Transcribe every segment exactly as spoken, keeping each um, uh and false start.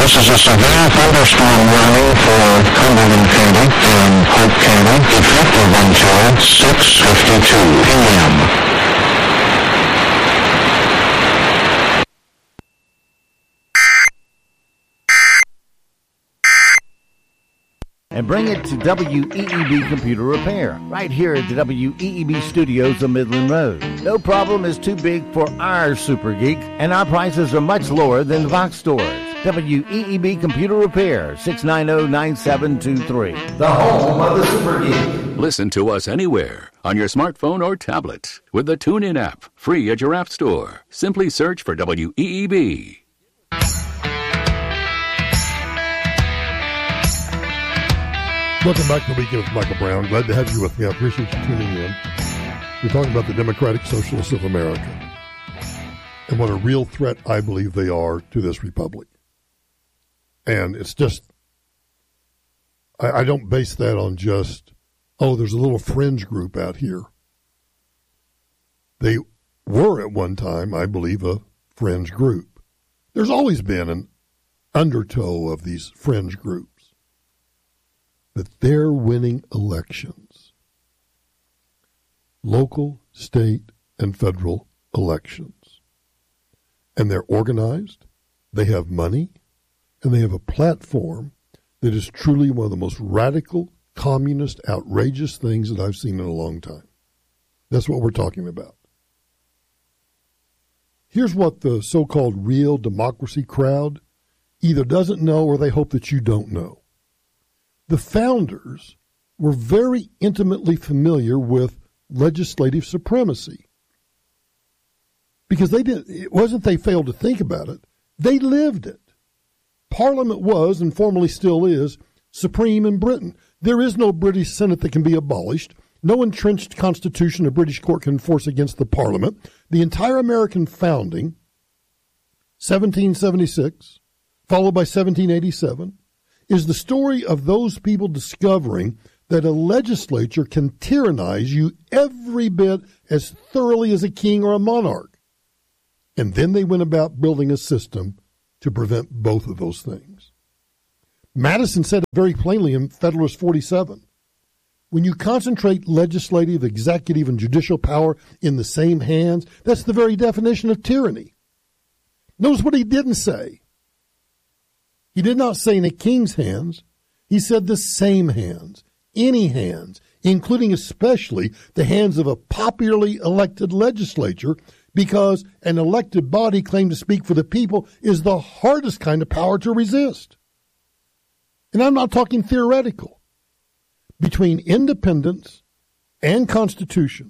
This is a severe thunderstorm warning for Cumberland County and Hope County, effective until six fifty-two p.m. And bring it to W E E B Computer Repair, right here at the W E E B Studios on Midland Road. No problem is too big for our Super Geek, and our prices are much lower than Vox stores. W E E B Computer Repair, six nine zero, nine seven two three. The home of the Super Geek. Listen to us anywhere, on your smartphone or tablet, with the TuneIn app, free at your app store. Simply search for W E E B. Welcome back to the Weekend with Michael Brown. Glad to have you with me. I appreciate you tuning in. We're talking about the Democratic Socialists of America and what a real threat I believe they are to this republic. And it's just, I, I don't base that on just, oh, there's a little fringe group out here. They were at one time, I believe, a fringe group. There's always been an undertow of these fringe groups. But they're winning elections. Local, state, and federal elections. And they're organized, they have money, and they have a platform that is truly one of the most radical, communist, outrageous things that I've seen in a long time. That's what we're talking about. Here's what the so-called real democracy crowd either doesn't know or they hope that you don't know. The founders were very intimately familiar with legislative supremacy because they didn't, it wasn't they failed to think about it, they lived it. Parliament was, and formally still is, supreme in Britain. There is no British Senate that can be abolished. No entrenched constitution a British court can enforce against the Parliament. The entire American founding, seventeen seventy-six, followed by seventeen eighty-seven, is the story of those people discovering that a legislature can tyrannize you every bit as thoroughly as a king or a monarch. And then they went about building a system to prevent both of those things. Madison said it very plainly in Federalist forty-seven. When you concentrate legislative, executive, and judicial power in the same hands, that's the very definition of tyranny. Notice what he didn't say. He did not say in a king's hands. He said the same hands, any hands, including especially the hands of a popularly elected legislature, because an elected body claimed to speak for the people is the hardest kind of power to resist. And I'm not talking theoretical. Between independence and Constitution,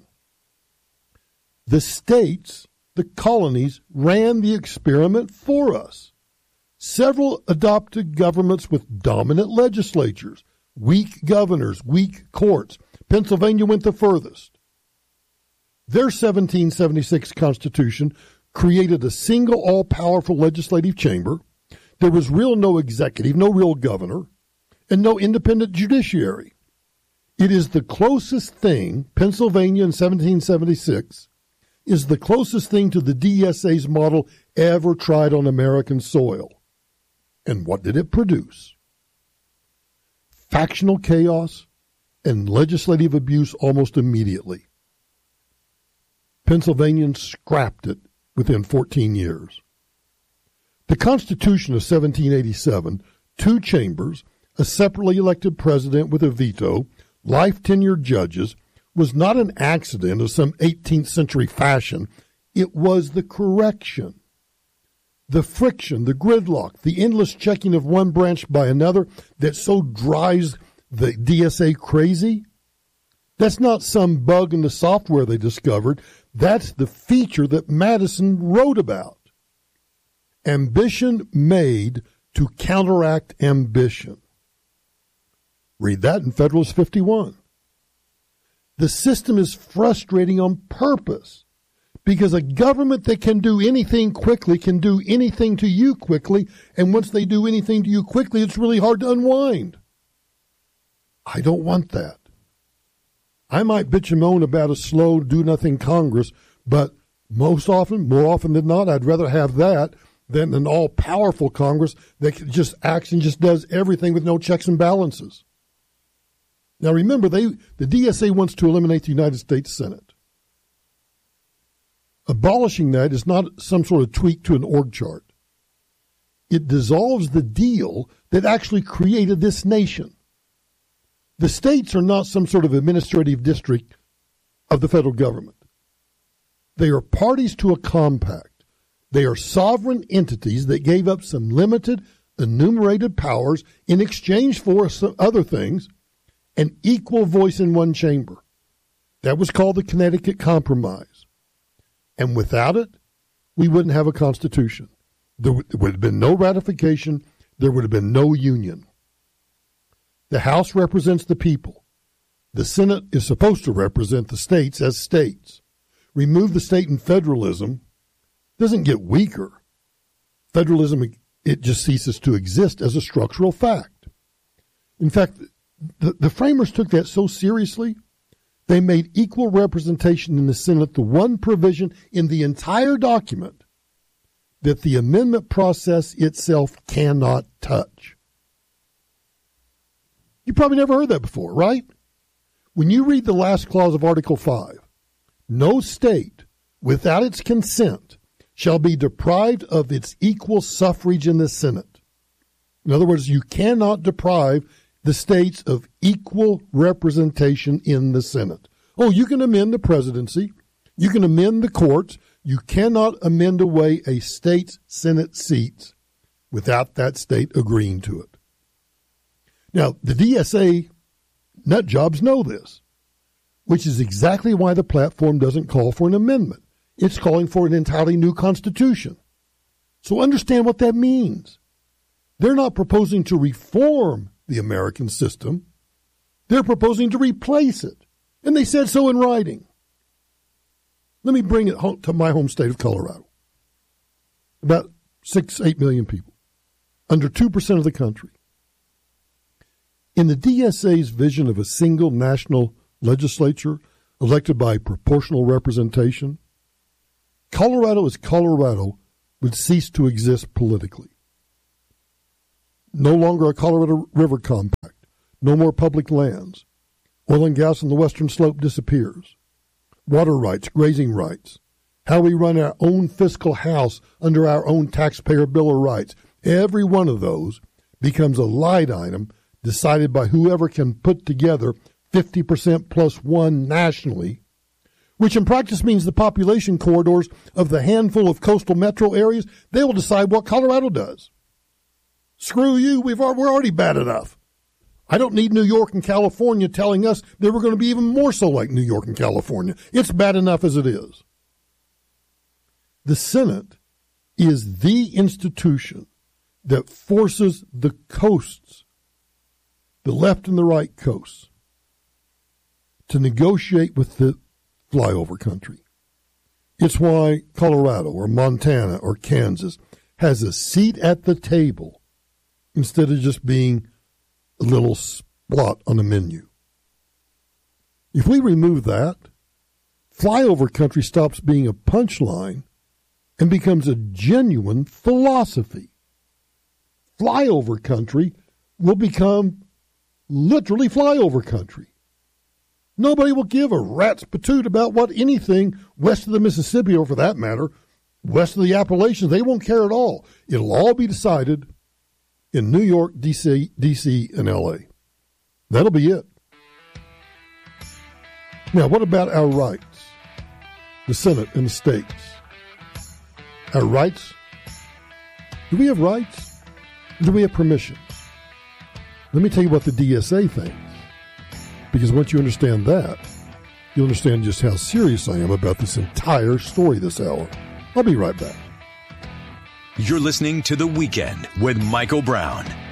the states, the colonies, ran the experiment for us. Several adopted governments with dominant legislatures, weak governors, weak courts. Pennsylvania went the furthest. Their seventeen seventy-six Constitution created a single all-powerful legislative chamber. There was real no executive, no real governor, and no independent judiciary. It is the closest thing, Pennsylvania in seventeen seventy-six, is the closest thing to the D S A's model ever tried on American soil. And what did it produce? Factional chaos and legislative abuse almost immediately. Pennsylvanians scrapped it within fourteen years. The Constitution of seventeen eighty-seven, two chambers, a separately elected president with a veto, life tenured judges, was not an accident of some eighteenth century fashion. It was the correction. The friction, the gridlock, the endless checking of one branch by another that so drives the D S A crazy, that's not some bug in the software they discovered. That's the feature that Madison wrote about. Ambition made to counteract ambition. Read that in Federalist fifty-one. The system is frustrating on purpose. Because a government that can do anything quickly can do anything to you quickly, and once they do anything to you quickly, it's really hard to unwind. I don't want that. I might bitch and moan about a slow, do-nothing Congress, but most often, more often than not, I'd rather have that than an all-powerful Congress that just acts and just does everything with no checks and balances. Now remember, they the D S A wants to eliminate the United States Senate. Abolishing that is not some sort of tweak to an org chart. It dissolves the deal that actually created this nation. The states are not some sort of administrative district of the federal government. They are parties to a compact. They are sovereign entities that gave up some limited, enumerated powers in exchange for some other things, an equal voice in one chamber. That was called the Connecticut Compromise. And without it, we wouldn't have a constitution. There would have been no ratification. There would have been no union. The House represents the people. The Senate is supposed to represent the states as states. Remove the state and federalism, doesn't get weaker. Federalism, it just ceases to exist as a structural fact. In fact, the, the framers took that so seriously, they made equal representation in the Senate the one provision in the entire document that the amendment process itself cannot touch. You probably never heard that before, right? When you read the last clause of Article five, no state, without its consent, shall be deprived of its equal suffrage in the Senate. In other words, you cannot deprive the states of equal representation in the Senate. Oh, you can amend the presidency. You can amend the courts. You cannot amend away a state's Senate seats without that state agreeing to it. Now, the D S A nut jobs know this, which is exactly why the platform doesn't call for an amendment. It's calling for an entirely new constitution. So understand what that means. They're not proposing to reform the American system. They're proposing to replace it. And they said so in writing. Let me bring it home to my home state of Colorado. About six, eight million people. Under two percent of the country. In the D S A's vision of a single national legislature elected by proportional representation, Colorado as Colorado would cease to exist politically. No longer a Colorado River Compact. No more public lands. Oil and gas on the western slope disappears. Water rights, grazing rights. How we run our own fiscal house under our own taxpayer bill of rights. Every one of those becomes a light item decided by whoever can put together fifty percent plus one nationally, which in practice means the population corridors of the handful of coastal metro areas, they will decide what Colorado does. Screw you, we've, we're already bad enough. I don't need New York and California telling us that we're going to be even more so like New York and California. It's bad enough as it is. The Senate is the institution that forces the coasts, the left and the right coasts, to negotiate with the flyover country. It's why Colorado or Montana or Kansas has a seat at the table instead of just being a little spot on a menu. If we remove that, flyover country stops being a punchline and becomes a genuine philosophy. Flyover country will become literally flyover country. Nobody will give a rat's patoot about what anything west of the Mississippi, or for that matter, west of the Appalachians, they won't care at all. It'll all be decided in New York, D C, D C, and L A. That'll be it. Now, what about our rights? The Senate and the states. Our rights? Do we have rights? Or do we have permissions? Let me tell you what the D S A thinks. Because once you understand that, you'll understand just how serious I am about this entire story this hour. I'll be right back. You're listening to The Weekend with Michael Brown